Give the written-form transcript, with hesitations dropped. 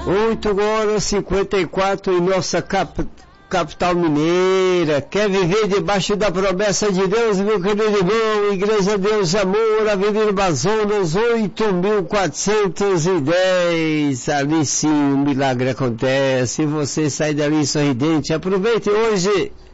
8h54 em nossa capital mineira. Quer viver debaixo da promessa de Deus, meu querido irmão? Igreja Deus Amor, Avenida Amazonas, 8.410. Ali sim o milagre acontece. E você sai dali sorridente. Aproveite hoje.